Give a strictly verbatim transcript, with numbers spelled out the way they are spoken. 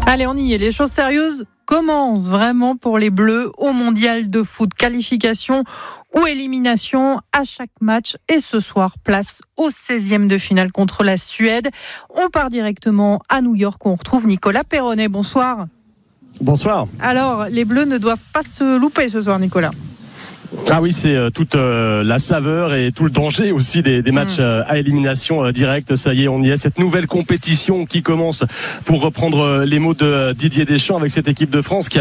Allez, on y est. Les choses sérieuses commencent vraiment pour les Bleus au mondial de foot. Qualification ou élimination à chaque match. Et ce soir, place au seizième de finale contre la Suède. On part directement à New York où on retrouve Nicolas Perronnet. Bonsoir. Bonsoir. Alors, les Bleus ne doivent pas se louper ce soir, Nicolas. Ah oui, c'est euh, toute euh, la saveur et tout le danger aussi des, des matchs euh, à élimination euh, directe. Ça y est, on y est. Cette nouvelle compétition qui commence, pour reprendre euh, les mots de Didier Deschamps, avec cette équipe de France qui a